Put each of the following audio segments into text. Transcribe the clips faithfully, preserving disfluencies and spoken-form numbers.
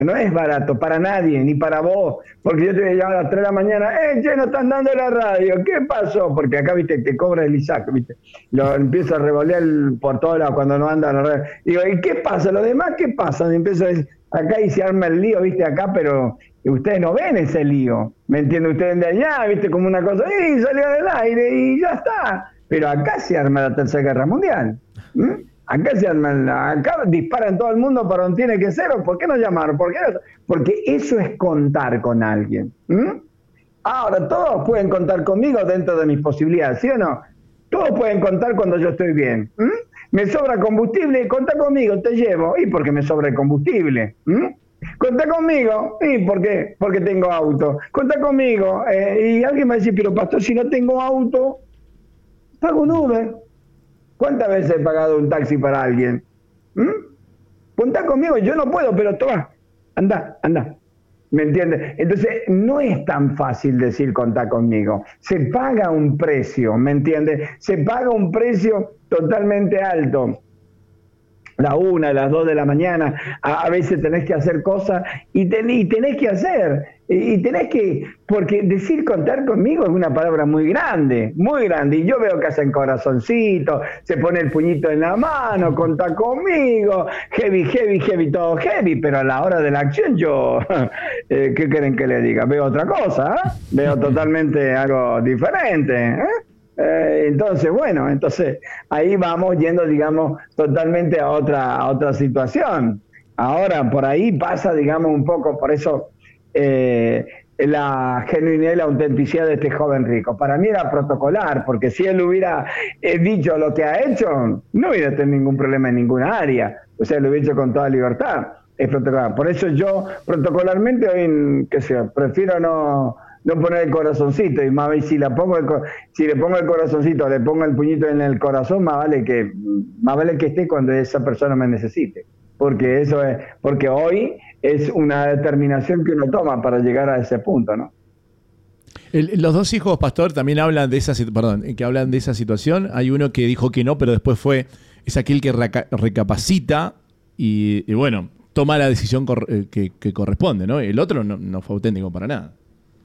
No es barato para nadie, ni para vos, porque yo te voy a llamar a las tres de la mañana, eh, che, no están dando la radio, ¿qué pasó? Porque acá, viste, te cobra el ISAC, viste, lo empiezo a revolear por todos lados cuando no anda la radio. Digo, ¿y qué pasa? ¿Lo demás qué pasa? Y empiezo a decir, acá y se arma el lío, viste, acá, pero ustedes no ven ese lío, ¿me entienden? Ustedes de allá, viste, como una cosa, y salió del aire y ya está. Pero acá se arma la Tercera Guerra Mundial. ¿Mm? Acá se arman, acá disparan todo el mundo para donde tiene que ser. ¿Por qué no llamaron? ¿Por qué no? Porque eso es contar con alguien. ¿Mm? Ahora, todos pueden contar conmigo dentro de mis posibilidades, ¿sí o no? Todos pueden contar cuando yo estoy bien. ¿Mm? Me sobra combustible, contá conmigo, te llevo. ¿Y por qué me sobra el combustible? ¿Mm? Contá conmigo. ¿Y por qué? Porque tengo auto. Contá conmigo. Eh, y alguien me va a decir, pero pastor, si no tengo auto, pago un Uber. ¿Cuántas veces he pagado un taxi para alguien? ¿Mm? Contá conmigo, yo no puedo, pero toma, anda, anda. ¿Me entiendes? Entonces, no es tan fácil decir contá conmigo. Se paga un precio, ¿me entiendes? Se paga un precio totalmente alto. La una, las dos de la mañana, a, a veces tenés que hacer cosas y, ten, y tenés que hacer, y, y tenés que, porque decir contar conmigo es una palabra muy grande, muy grande, y yo veo que hacen corazoncito, se pone el puñito en la mano, contá conmigo, heavy, heavy, heavy, todo heavy, pero a la hora de la acción yo, eh, ¿qué quieren que le diga? Veo otra cosa, ¿eh? Veo totalmente algo diferente, ¿eh? Eh, entonces, bueno, entonces ahí vamos yendo, digamos, totalmente a otra, a otra situación. Ahora, por ahí pasa, digamos, un poco, por eso eh, la genuinidad y la autenticidad de este joven rico. Para mí era protocolar, porque si él hubiera eh, dicho lo que ha hecho, no hubiera tenido ningún problema en ninguna área. O sea, lo hubiera hecho con toda libertad. Es protocolar. Por eso yo, protocolarmente, hoy, qué sé, prefiero no... no poner el corazoncito, y más vale si la pongo el, si le pongo el corazoncito, le pongo el puñito en el corazón, más vale que más vale que esté cuando esa persona me necesite, porque eso es, porque hoy es una determinación que uno toma para llegar a ese punto, ¿no? El, los dos hijos, pastor, también hablan de esa, perdón, que hablan de esa situación. Hay uno que dijo que no, pero después fue, es aquel que reca, recapacita y, y bueno, toma la decisión cor, que, que corresponde, ¿no? El otro no, no fue auténtico para nada.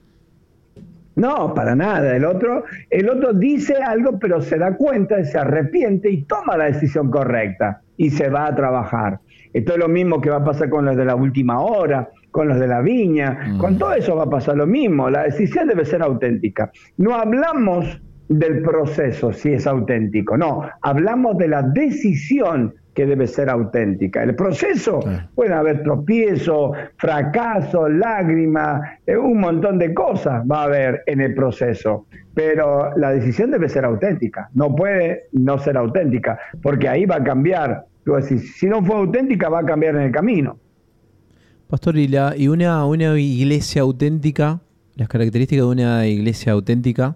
No, para nada. El otro, el otro dice algo, pero se da cuenta, se arrepiente y toma la decisión correcta y se va a trabajar. Esto es lo mismo que va a pasar con los de la última hora, con los de la viña, mm. con todo eso va a pasar lo mismo. La decisión debe ser auténtica. No hablamos del proceso si es auténtico, no, hablamos de la decisión que debe ser auténtica. El proceso, sí. Puede haber tropiezo, fracaso, lágrimas, eh, un montón de cosas va a haber en el proceso, pero la decisión debe ser auténtica, no puede no ser auténtica, porque ahí va a cambiar. Si no fue auténtica, va a cambiar en el camino. Pastor, ¿y, la, y una, una iglesia auténtica, las características de una iglesia auténtica?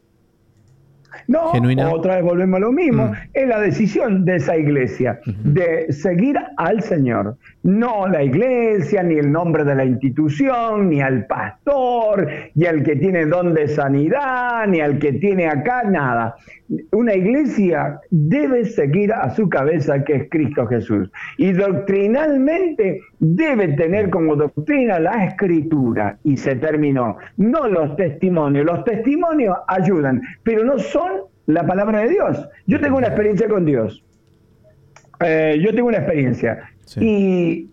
No, genuina. Otra vez volvemos a lo mismo, mm. es la decisión de esa iglesia, uh-huh. de seguir al Señor, no la iglesia, ni el nombre de la institución, ni al pastor, ni al que tiene don de sanidad, ni al que tiene acá, nada. Una iglesia debe seguir a su cabeza, que es Cristo Jesús, y doctrinalmente debe tener como doctrina la Escritura, y se terminó. No los testimonios, los testimonios ayudan, pero no son la palabra de Dios. Yo tengo una experiencia con Dios, eh, yo tengo una experiencia, sí. Y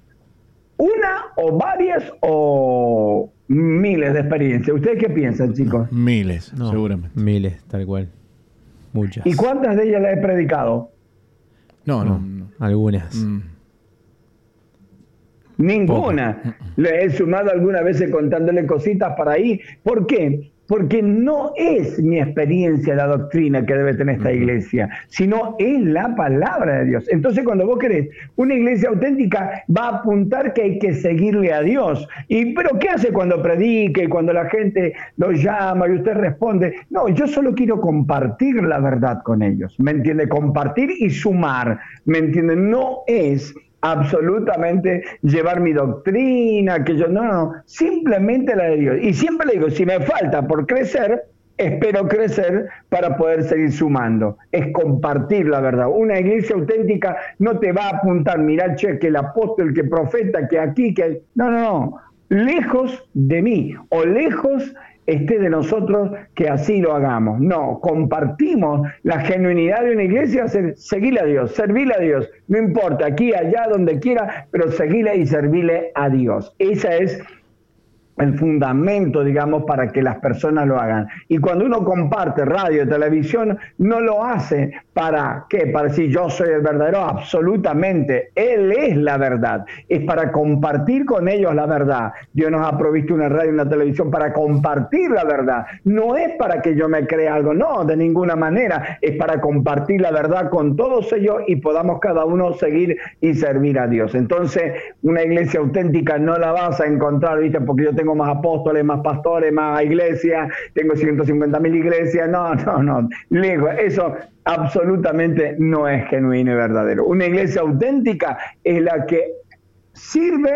una o varias o miles de experiencias. ¿Ustedes qué piensan, chicos? Miles, no, seguramente. Miles, tal cual. Muchas. ¿Y cuántas de ellas las he predicado? No, no, no. Algunas. Mm. Ninguna. Poco. Le he sumado algunas veces contándole cositas para ahí. ¿Por qué? Porque no es mi experiencia la doctrina que debe tener esta iglesia, sino es la palabra de Dios. Entonces, cuando vos querés una iglesia auténtica, va a apuntar que hay que seguirle a Dios. Y ¿pero qué hace cuando predique y cuando la gente lo llama y usted responde? No, yo solo quiero compartir la verdad con ellos, ¿me entiende? Compartir y sumar, ¿me entiende? No es absolutamente llevar mi doctrina, que yo no, no, simplemente la de Dios. Y siempre le digo, si me falta por crecer, espero crecer para poder seguir sumando. Es compartir la verdad. Una iglesia auténtica no te va a apuntar, mirá, che, que el apóstol, que profeta, que aquí, que... No, no, no. Lejos de mí, o lejos esté de nosotros que así lo hagamos. No, compartimos la genuinidad de una iglesia, seguirle a Dios, servirle a Dios. No importa, aquí, allá, donde quiera, pero seguirle y servirle a Dios. Esa es el fundamento, digamos, para que las personas lo hagan. Y cuando uno comparte radio, televisión, no lo hace para, ¿qué? Para decir yo soy el verdadero, absolutamente. Él es la verdad. Es para compartir con ellos la verdad. Dios nos ha provisto una radio y una televisión para compartir la verdad. No es para que yo me crea algo, no, de ninguna manera. Es para compartir la verdad con todos ellos y podamos cada uno seguir y servir a Dios. Entonces, una iglesia auténtica no la vas a encontrar, ¿viste? Porque yo tengo más apóstoles, más pastores, más iglesias, tengo ciento cincuenta mil iglesias. No, no, no. Lejos, eso absolutamente no es genuino y verdadero. Una iglesia auténtica es la que sirve,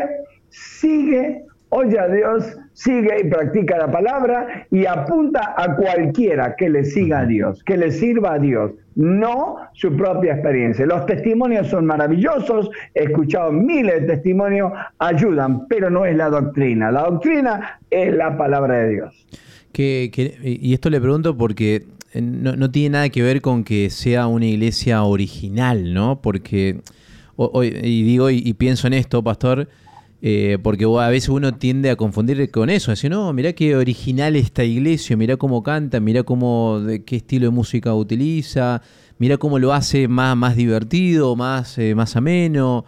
sigue, oye a Dios, sigue y practica la palabra y apunta a cualquiera que le siga a Dios, que le sirva a Dios, no su propia experiencia. Los testimonios son maravillosos, he escuchado miles de testimonios, ayudan, pero no es la doctrina. La doctrina es la palabra de Dios. Que, que, y esto le pregunto porque no, no tiene nada que ver con que sea una iglesia original, ¿no? Porque, o, o, y digo y, y pienso en esto, pastor, eh, porque a veces uno tiende a confundir con eso, decir, no, mirá qué original esta iglesia, mirá cómo canta, mirá cómo, de qué estilo de música utiliza, mirá cómo lo hace más, más divertido, más, eh, más ameno.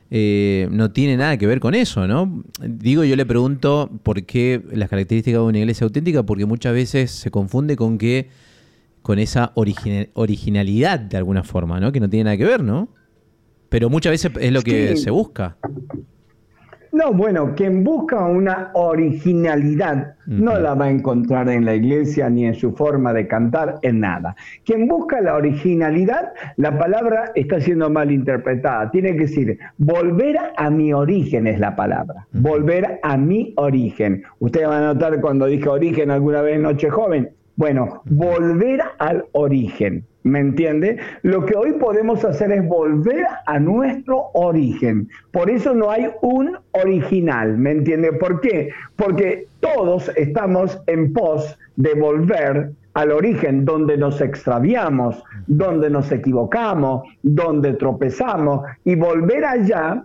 Eh, no tiene nada que ver con eso, ¿no? Digo, yo le pregunto por qué las características de una iglesia auténtica, porque muchas veces se confunde con que con esa origina, originalidad de alguna forma, ¿no? Que no tiene nada que ver, ¿no? Pero muchas veces es lo que sí se busca. No, bueno, quien busca una originalidad uh-huh. no la va a encontrar en la iglesia ni en su forma de cantar, en nada. Quien busca la originalidad, la palabra está siendo mal interpretada. Tiene que decir, volver a mi origen es la palabra. Uh-huh. Volver a mi origen. Ustedes van a notar cuando dije origen alguna vez en Noche Joven. Bueno, volver al origen. ¿Me entiende? Lo que hoy podemos hacer es volver a nuestro origen. Por eso no hay un original, ¿me entiende? ¿Por qué? Porque todos estamos en pos de volver al origen, donde nos extraviamos, donde nos equivocamos, donde tropezamos, y volver allá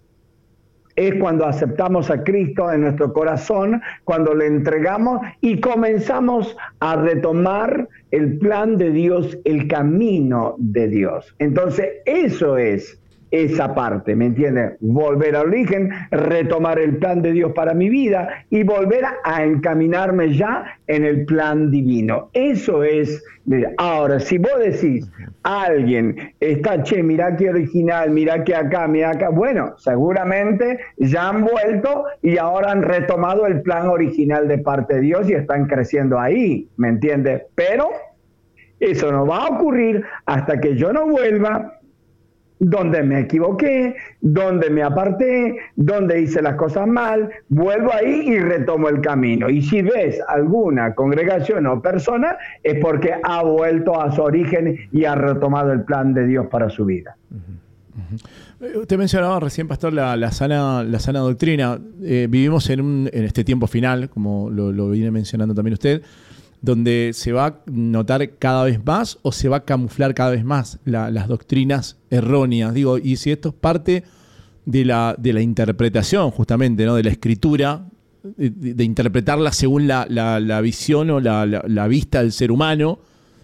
es cuando aceptamos a Cristo en nuestro corazón, cuando le entregamos y comenzamos a retomar el plan de Dios, el camino de Dios. Entonces, eso es esa parte, ¿me entiendes? Volver al origen, retomar el plan de Dios para mi vida y volver a encaminarme ya en el plan divino. Eso es. Ahora, si vos decís, alguien está, che, mirá qué original, mirá que acá, mirá acá, bueno, seguramente ya han vuelto y ahora han retomado el plan original de parte de Dios y están creciendo ahí, ¿me entiendes? Pero eso no va a ocurrir hasta que yo no vuelva donde me equivoqué, donde me aparté, donde hice las cosas mal, vuelvo ahí y retomo el camino. Y si ves alguna congregación o persona, es porque ha vuelto a su origen y ha retomado el plan de Dios para su vida. Uh-huh. Uh-huh. Usted mencionaba recién, pastor, la, la, sana, la sana doctrina. Eh, vivimos en, un, en este tiempo final, como lo, lo viene mencionando también usted, donde se va a notar cada vez más o se va a camuflar cada vez más la, las doctrinas erróneas. Digo, y si esto es parte de la, de la interpretación, justamente, ¿no? De la escritura, de, de interpretarla según la, la, la visión o la, la, la vista del ser humano,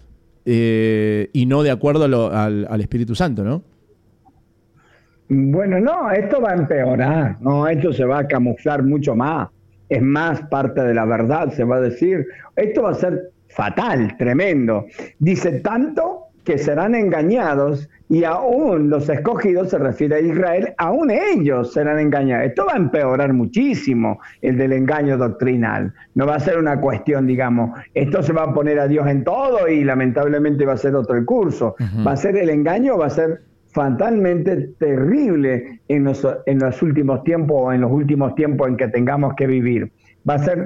eh, y no de acuerdo a lo, al, al Espíritu Santo, ¿no? Bueno, no, esto va a empeorar, no, esto se va a camuflar mucho más. Es más parte de la verdad, se va a decir. Esto va a ser fatal, tremendo. Dice, tanto que serán engañados y aún los escogidos, se refiere a Israel, aún ellos serán engañados. Esto va a empeorar muchísimo, el del engaño doctrinal. No va a ser una cuestión, digamos, esto se va a poner a Dios en todo y lamentablemente va a ser otro el curso. Uh-huh. Va a ser el engaño, va a ser fatalmente terrible en los, en los últimos tiempos o en los últimos tiempos en que tengamos que vivir. Va a ser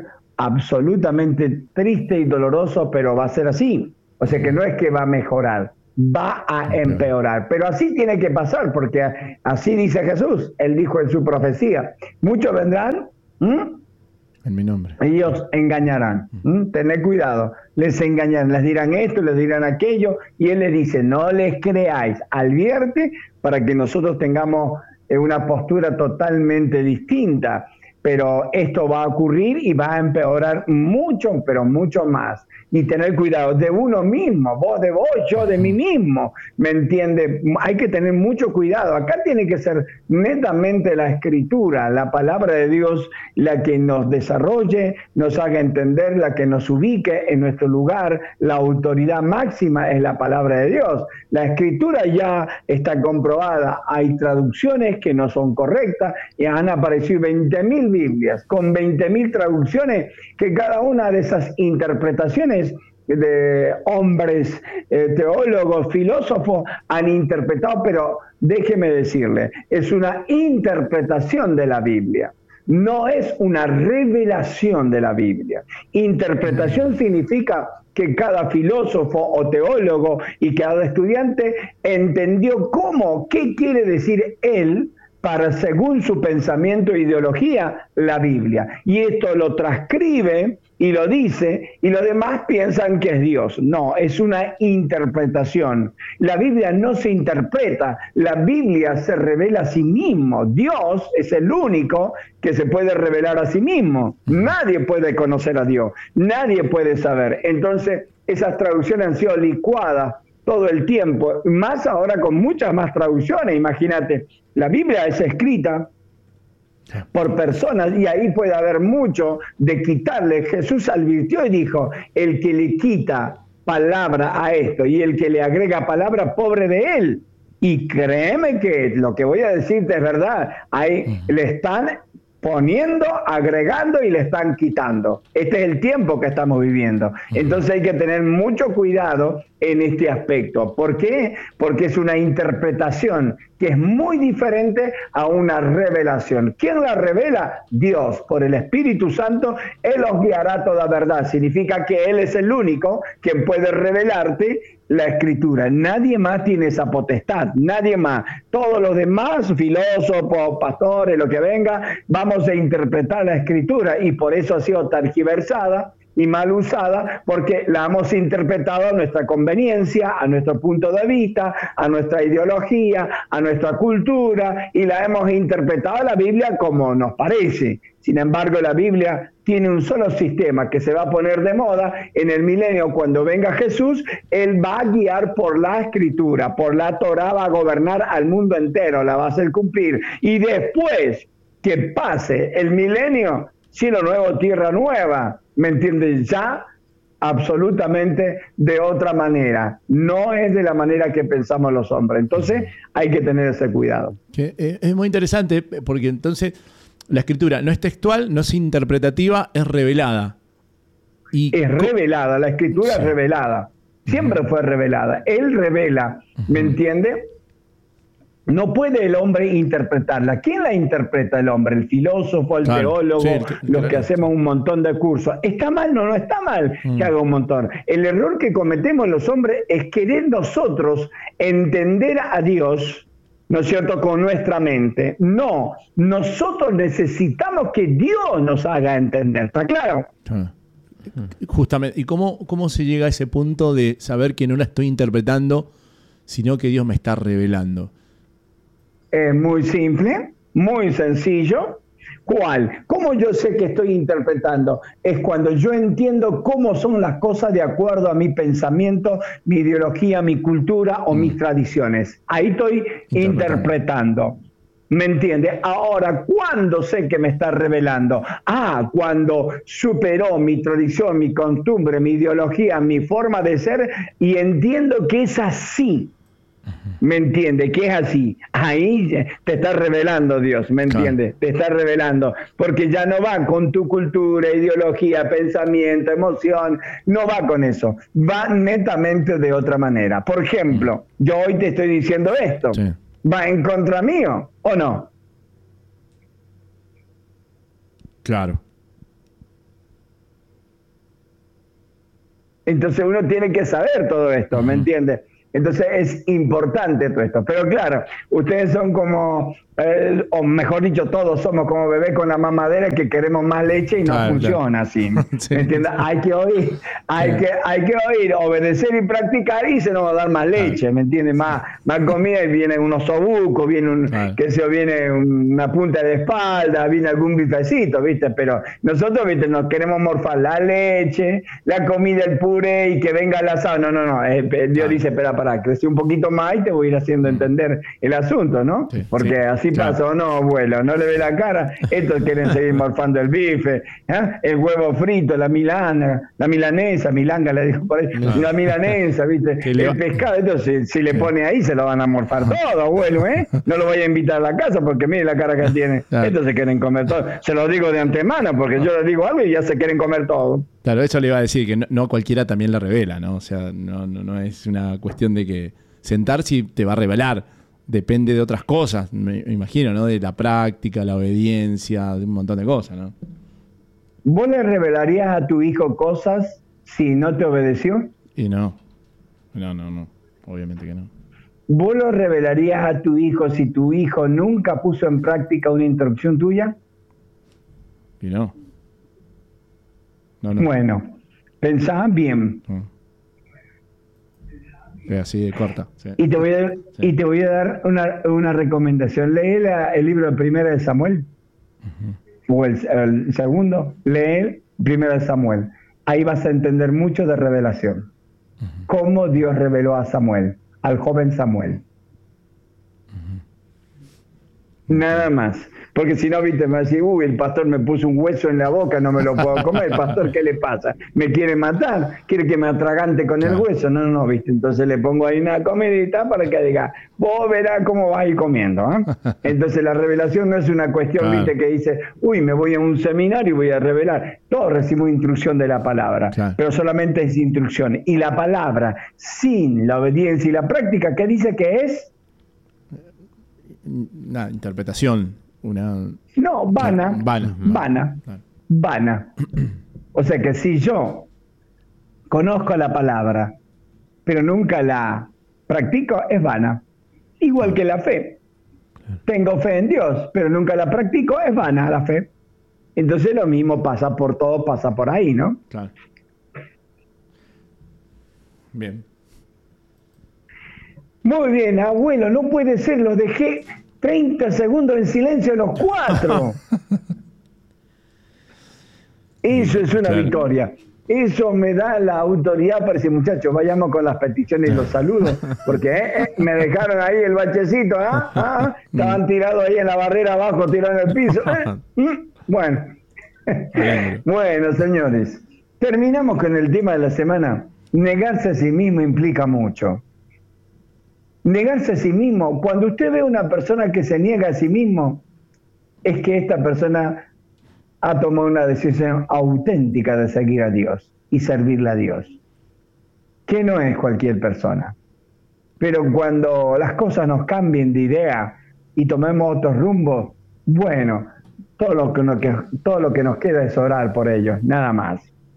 absolutamente triste y doloroso, pero va a ser así. O sea que no es que va a mejorar, va a empeorar. Pero así tiene que pasar, porque así dice Jesús. Él dijo en su profecía, muchos vendrán, ¿m? en mi nombre. Ellos engañarán. ¿m? Tened cuidado, les engañarán, les dirán esto, les dirán aquello, y Él les dice, no les creáis, advierte para que nosotros tengamos una postura totalmente distinta. Pero esto va a ocurrir y va a empeorar mucho, pero mucho más. Y tener cuidado de uno mismo, vos de vos, yo de mí mismo, ¿me entiende? Hay que tener mucho cuidado. Acá tiene que ser netamente la Escritura, la palabra de Dios, la que nos desarrolle, nos haga entender, la que nos ubique en nuestro lugar. La autoridad máxima es la palabra de Dios. La Escritura ya está comprobada. Hay traducciones que no son correctas y han aparecido veinte mil Biblias con veinte mil traducciones, que cada una de esas interpretaciones de hombres, eh, teólogos, filósofos han interpretado, pero déjeme decirle, es una interpretación de la Biblia, no es una revelación de la Biblia. Interpretación significa que cada filósofo o teólogo y cada estudiante entendió cómo, qué quiere decir él para, según su pensamiento e ideología, la Biblia. Y esto lo transcribe y lo dice, y los demás piensan que es Dios. No, es una interpretación. La Biblia no se interpreta, la Biblia se revela a sí mismo. Dios es el único que se puede revelar a sí mismo. Nadie puede conocer a Dios, nadie puede saber. Entonces, esas traducciones han sido licuadas todo el tiempo, más ahora con muchas más traducciones. Imagínate, la Biblia es escrita por personas y ahí puede haber mucho de quitarle. Jesús advirtió y dijo, el que le quita palabra a esto y el que le agrega palabra, pobre de él. Y créeme que lo que voy a decirte es verdad, ahí le están poniendo, agregando y le están quitando. Este es el tiempo que estamos viviendo. Entonces hay que tener mucho cuidado en este aspecto. ¿Por qué? Porque es una interpretación que es muy diferente a una revelación. ¿Quién la revela? Dios, por el Espíritu Santo. Él los guiará a toda verdad. Significa que Él es el único quien puede revelarte la Escritura. Nadie más tiene esa potestad, nadie más. Todos los demás, filósofos, pastores, lo que venga, vamos a interpretar la Escritura y por eso ha sido tergiversada y mal usada, porque la hemos interpretado a nuestra conveniencia, a nuestro punto de vista, a nuestra ideología, a nuestra cultura, y la hemos interpretado a la Biblia como nos parece. Sin embargo, la Biblia tiene un solo sistema que se va a poner de moda en el milenio. Cuando venga Jesús, Él va a guiar por la Escritura, por la Torá, va a gobernar al mundo entero, la va a hacer cumplir. Y después que pase el milenio, cielo nuevo, tierra nueva, ¿me entiendes? Ya absolutamente de otra manera. No es de la manera que pensamos los hombres. Entonces hay que tener ese cuidado. Que, eh, es muy interesante porque entonces la Escritura no es textual, no es interpretativa, es revelada. Y es revelada, la Escritura sí. es revelada. Siempre uh-huh. fue revelada. Él revela, ¿me uh-huh. entiende? No puede el hombre interpretarla. ¿Quién la interpreta el hombre? El filósofo, el claro, teólogo, sí, el, los claro. que hacemos un montón de cursos. ¿Está mal? No, no está mal mm. que haga un montón. El error que cometemos los hombres es querer nosotros entender a Dios, ¿no es cierto?, con nuestra mente. No, nosotros necesitamos que Dios nos haga entender. ¿Está claro? Ah. Justamente. ¿Y cómo, cómo se llega a ese punto de saber que no la estoy interpretando, sino que Dios me está revelando? Es muy simple, muy sencillo. ¿Cuál? ¿Cómo yo sé que estoy interpretando? Es cuando yo entiendo cómo son las cosas de acuerdo a mi pensamiento, mi ideología, mi cultura o mm. mis tradiciones. Ahí estoy interpretando. ¿Me entiende? Ahora, ¿cuándo sé que me está revelando? Ah, cuando superó mi tradición, mi costumbre, mi ideología, mi forma de ser y entiendo que es así. ¿Me entiende? Que es así. Ahí te está revelando Dios, ¿me entiende? Claro. Te está revelando, porque ya no va con tu cultura, ideología, pensamiento, emoción, no va con eso, va netamente de otra manera. Por ejemplo, yo hoy te estoy diciendo esto, sí. ¿va en contra mío o no? Claro. Entonces uno tiene que saber todo esto, ¿me entiendes? Entonces es importante todo esto. Pero claro, ustedes son como, eh, o mejor dicho, todos somos como bebés con la mamadera que queremos más leche y no claro, funciona claro. así. ¿Me sí. entiendes? Hay que oír, hay, sí. que, hay que oír, obedecer y practicar y se nos va a dar más leche, claro. ¿me entiendes? Más, más comida y viene unos osobucos, viene un, claro. que se viene una punta de espalda, viene algún bifecito, ¿viste? Pero nosotros, ¿viste? Nos queremos morfar la leche, la comida, el puré y que venga el asado. No, no, no. Eh, Dios claro. dice, espera, para, crecí un poquito más y te voy a ir haciendo entender el asunto, ¿no? Sí, Porque sí, así claro. pasa, ¿o no, abuelo? No le ve la cara. Estos quieren seguir morfando el bife, ¿eh? El huevo frito, la milana, la milanesa, milanga le dijo por ahí, no. la milanesa, ¿viste? El pescado, esto si, si le pone ahí se lo van a morfar todo, abuelo, ¿eh? No lo voy a invitar a la casa porque mire la cara que tiene. Claro. Estos se quieren comer todo. Se lo digo de antemano porque yo les digo algo y ya se quieren comer todo. Claro, eso le iba a decir, que no, no cualquiera también la revela, ¿no? O sea, no, no, no es una cuestión de que sentarse y te va a revelar. Depende de otras cosas, me imagino, ¿no? De la práctica, la obediencia, de un montón de cosas, ¿no? ¿Vos le revelarías a tu hijo cosas si no te obedeció? Y no. No, no, no. Obviamente que no. ¿Vos lo revelarías a tu hijo si tu hijo nunca puso en práctica una instrucción tuya? Y no. No, no. Bueno, pensá bien. No. Es así de corta. Sí. Y te voy a, sí. y te voy a dar una, una recomendación. Lee la, el libro de Primera de Samuel. Uh-huh. O el, el segundo. Lee Primera de Samuel. Ahí vas a entender mucho de revelación. Uh-huh. Cómo Dios reveló a Samuel, al joven Samuel. Uh-huh. Nada más. Porque si no, viste, me decís, uy, el pastor me puso un hueso en la boca, no me lo puedo comer. Pastor, ¿qué le pasa? ¿Me quiere matar? ¿Quiere que me atragante con el hueso? No, no, viste. Entonces le pongo ahí una comidita para que diga, vos verás cómo vas a ir comiendo. ¿eh? Entonces la revelación no es una cuestión, claro. viste, que dice, uy, me voy a un seminario y voy a revelar. Todos recibimos instrucción de la palabra, claro. pero solamente es instrucción. Y la palabra, sin la obediencia y la práctica, ¿qué dice que es? Una interpretación. Una... No, vana, vana, vana, vana. O sea que si yo conozco la palabra, pero nunca la practico, es vana. Igual que la fe. Tengo fe en Dios, pero nunca la practico, es vana la fe. Entonces lo mismo pasa por todo, pasa por ahí, ¿no? Claro. Bien. Muy bien, abuelo, no puede ser, lo dejé treinta segundos en silencio los cuatro. Eso es una claro. victoria. Eso me da la autoridad para decir, muchachos, vayamos con las peticiones y los saludos, porque eh, eh, me dejaron ahí el bachecito, ¿ah? ¿Ah? Estaban tirados ahí en la barrera abajo, tirados en el piso. ¿Eh? Bueno. Bueno, señores, terminamos con el tema de la semana. Negarse a sí mismo implica mucho. Negarse a sí mismo. Cuando usted ve a una persona que se niega a sí mismo, es que esta persona ha tomado una decisión auténtica de seguir a Dios y servirle a Dios, que no es cualquier persona. Pero cuando las cosas nos cambien de idea y tomemos otros rumbos, bueno, todo lo que nos, todo lo que nos queda es orar por ellos, nada más.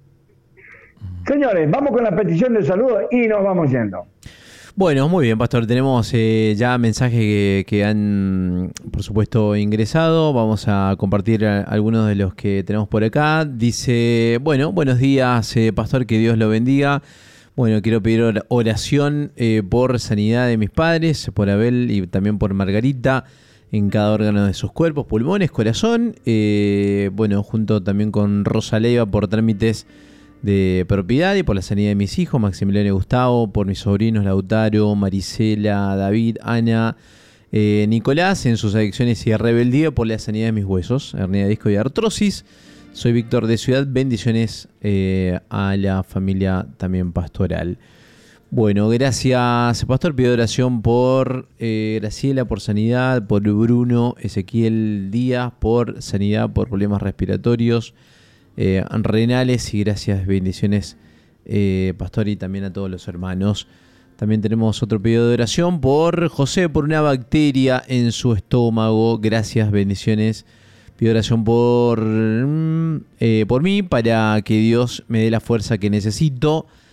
Señores, vamos con la petición de saludos y nos vamos yendo. Bueno, muy bien, Pastor. Tenemos eh, ya mensajes que, que han, por supuesto, ingresado. Vamos a compartir a, algunos de los que tenemos por acá. Dice, bueno, buenos días, eh, Pastor, que Dios lo bendiga. Bueno, quiero pedir oración eh, por sanidad de mis padres, por Abel y también por Margarita, en cada órgano de sus cuerpos, pulmones, corazón. Eh, bueno, junto también con Rosa Leiva por trámites de propiedad y por la sanidad de mis hijos, Maximiliano y Gustavo, por mis sobrinos Lautaro, Marisela, David, Ana, eh, Nicolás, en sus adicciones y rebeldía, por la sanidad de mis huesos, hernia de disco y artrosis. Soy Víctor de Ciudad, bendiciones eh, a la familia también pastoral. Bueno, gracias, Pastor. Pido oración por eh, Graciela, por sanidad, por Bruno Ezequiel Díaz, por sanidad, por problemas respiratorios, Eh, renales, y gracias, bendiciones, eh, Pastor, y también a todos los hermanos. También tenemos otro pedido de oración por José, por una bacteria en su estómago. Gracias, bendiciones. Pido oración por, eh, por mí, para que Dios me dé la fuerza que necesito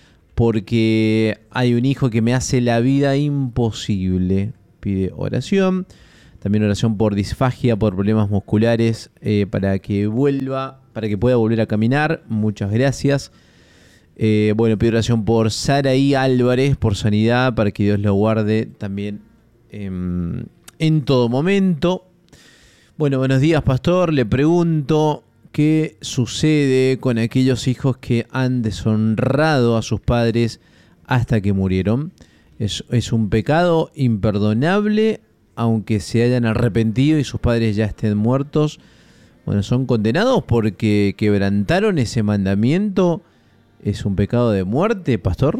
porque hay un hijo que me hace la vida imposible. Pide oración. También oración por disfagia, por problemas musculares, eh, para que vuelva, para que pueda volver a caminar. Muchas gracias. Eh, bueno, pido oración por Saraí Álvarez, por sanidad, para que Dios lo guarde también eh, en todo momento. Bueno, buenos días, pastor. Le pregunto qué sucede con aquellos hijos que han deshonrado a sus padres hasta que murieron. ¿Es, es un pecado imperdonable, aunque se hayan arrepentido y sus padres ya estén muertos? Bueno, son condenados porque quebrantaron ese mandamiento. ¿Es un pecado de muerte, pastor?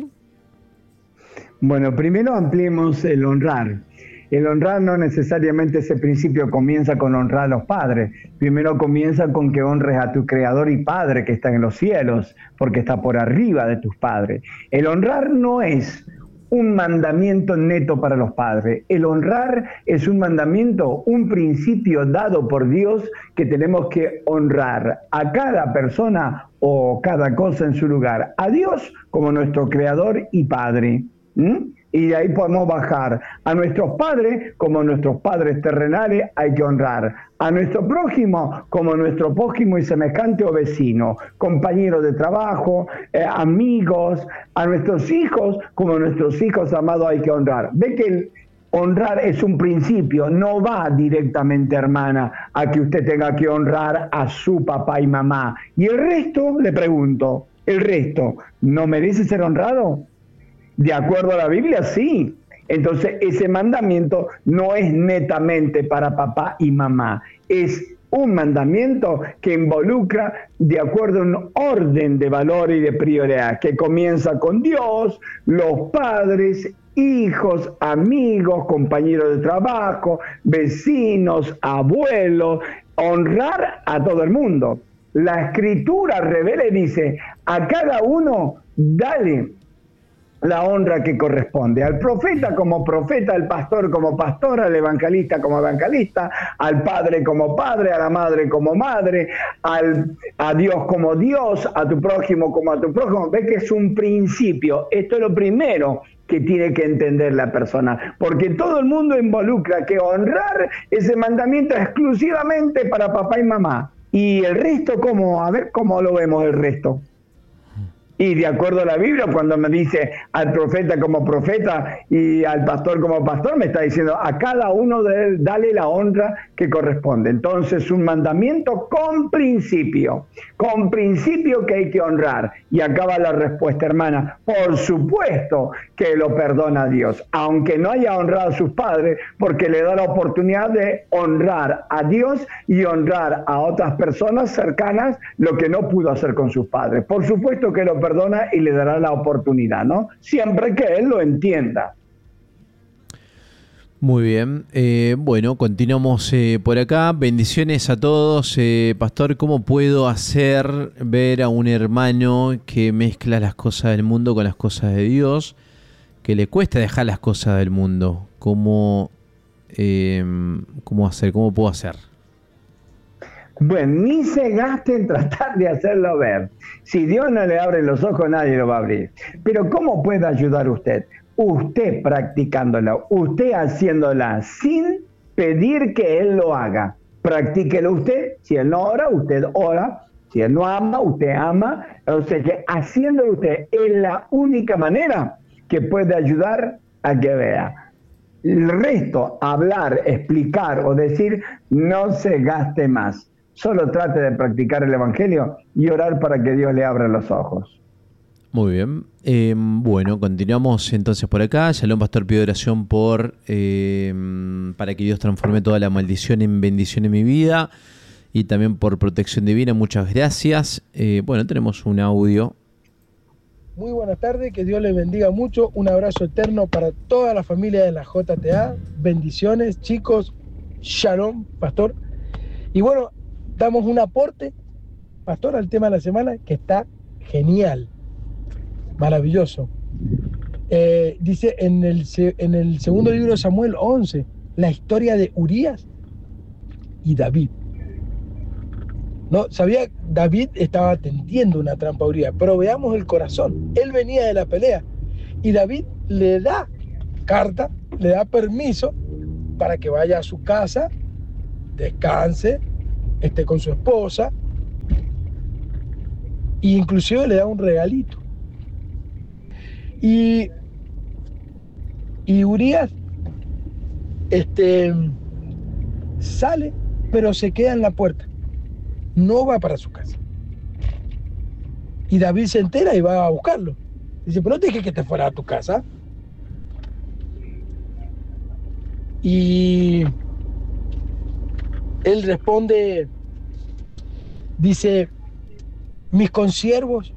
Bueno, primero ampliemos el honrar. El honrar no necesariamente ese principio comienza con honrar a los padres. Primero comienza con que honres a tu Creador y Padre que está en los cielos, porque está por arriba de tus padres. El honrar no es un mandamiento neto para los padres. El honrar es un mandamiento, un principio dado por Dios que tenemos que honrar a cada persona o cada cosa en su lugar. A Dios como nuestro Creador y Padre. ¿Mm? Y de ahí podemos bajar. A nuestros padres como nuestros padres terrenales hay que honrar. A nuestro prójimo como nuestro prójimo y semejante o vecino, compañeros de trabajo, eh, amigos. A nuestros hijos como nuestros hijos amados hay que honrar. Ve que el honrar es un principio, no va directamente, hermana, a que usted tenga que honrar a su papá y mamá. Y el resto, le pregunto, ¿el resto no merece ser honrado? De acuerdo a la Biblia, sí. Entonces, ese mandamiento no es netamente para papá y mamá. Es un mandamiento que involucra de acuerdo a un orden de valor y de prioridad, que comienza con Dios, los padres, hijos, amigos, compañeros de trabajo, vecinos, abuelos, honrar a todo el mundo. La Escritura revela y dice, a cada uno dale la honra que corresponde. Al profeta como profeta, al pastor como pastor, al evangelista como evangelista, al padre como padre, a la madre como madre, al, a Dios como Dios, a tu prójimo como a tu prójimo. Ve que es un principio. Esto es lo primero que tiene que entender la persona, porque todo el mundo involucra que honrar ese mandamiento exclusivamente para papá y mamá. Y el resto, ¿cómo? A ver cómo lo vemos el resto. Y de acuerdo a la Biblia, cuando me dice al profeta como profeta y al pastor como pastor, me está diciendo a cada uno de él, dale la honra que corresponde. Entonces, un mandamiento con principio, con principio que hay que honrar. Y acaba la respuesta, hermana. Por supuesto que lo perdona Dios, aunque no haya honrado a sus padres, porque le da la oportunidad de honrar a Dios y honrar a otras personas cercanas lo que no pudo hacer con sus padres. Por supuesto que lo perdona y le dará la oportunidad, ¿no? Siempre que él lo entienda. Muy bien. Eh, bueno, continuamos eh, por acá. Bendiciones a todos. Eh, Pastor, ¿cómo puedo hacer ver a un hermano que mezcla las cosas del mundo con las cosas de Dios, que le cuesta dejar las cosas del mundo? ¿Cómo, eh, cómo hacer? ¿Cómo puedo hacer? Bueno, ni se gaste en tratar de hacerlo ver. Si Dios no le abre los ojos, nadie lo va a abrir. Pero ¿cómo puede ayudar usted? Usted practicándola, usted haciéndola sin pedir que Él lo haga. Practíquelo usted. Si Él no ora, usted ora. Si Él no ama, usted ama. O sea que haciéndolo usted es la única manera que puede ayudar a que vea. El resto, hablar, explicar o decir, no se gaste más. Solo trate de practicar el Evangelio y orar para que Dios le abra los ojos. Muy bien. Eh, bueno, continuamos entonces por acá. Shalom, pastor, pido oración por eh, para que Dios transforme toda la maldición en bendición en mi vida y también por protección divina. Muchas gracias. Eh, bueno, tenemos un audio. Muy buenas tardes, que Dios les bendiga mucho. Un abrazo eterno para toda la familia de la J T A. Bendiciones, chicos. Shalom, pastor. Y bueno, damos un aporte, pastor, al tema de la semana, que está genial, maravilloso. Eh, dice en el, en el segundo libro de Samuel once, la historia de Urías y David. No, sabía, David estaba tendiendo una trampa a Urías, pero veamos el corazón. Él venía de la pelea y David le da carta, le da permiso para que vaya a su casa, descanse, esté con su esposa, e inclusive le da un regalito. Y, y Urías este, sale, pero se queda en la puerta. No va para su casa. Y David se entera y va a buscarlo. Dice, pero no te dije que te fuera a tu casa. Y él responde, dice, mis consiervos,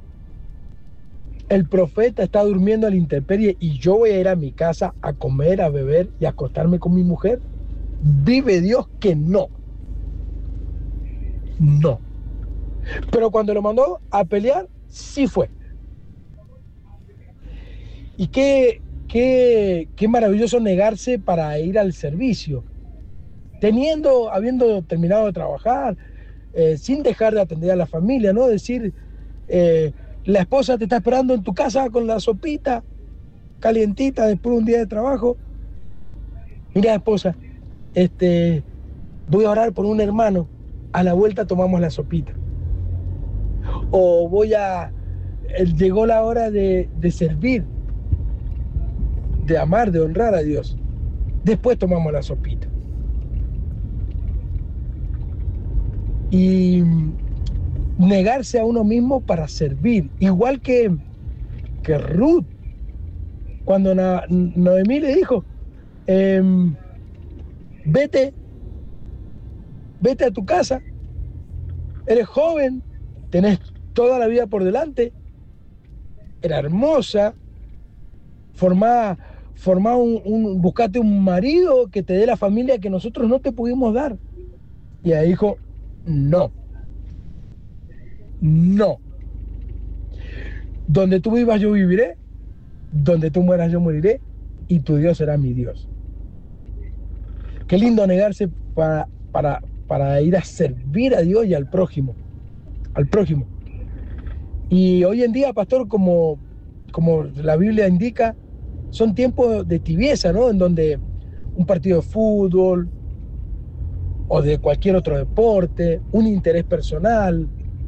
el profeta está durmiendo a la intemperie y yo voy a ir a mi casa a comer, a beber y a acostarme con mi mujer. Vive Dios que no. No. Pero cuando lo mandó a pelear, sí fue. Y qué, qué, qué maravilloso negarse para ir al servicio. Teniendo, habiendo terminado de trabajar, eh, sin dejar de atender a la familia, ¿no? Decir, eh, la esposa te está esperando en tu casa con la sopita calientita después de un día de trabajo. Mira, esposa, este, voy a orar por un hermano. A la vuelta tomamos la sopita. O voy a... Llegó la hora de, de servir, de amar, de honrar a Dios. Después tomamos la sopita. Y negarse a uno mismo para servir. Igual que, que Ruth. Cuando Na, Noemí le dijo, eh, vete, vete a tu casa, eres joven, tenés toda la vida por delante, era hermosa, formá, formá un, un, buscate un marido que te dé la familia que nosotros no te pudimos dar. Y ella dijo, no, no. Donde tú vivas yo viviré, donde tú mueras yo moriré, y tu Dios será mi Dios. Qué lindo negarse para, para, para ir a servir a Dios y al prójimo, al prójimo. Y hoy en día, pastor, como, como la Biblia indica, son tiempos de tibieza, ¿no? En donde un partido de fútbol o de cualquier otro deporte, un interés personal,